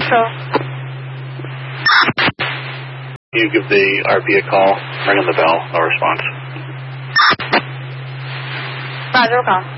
Control. You give the RP a call, ring on the bell, no response. Roger, call.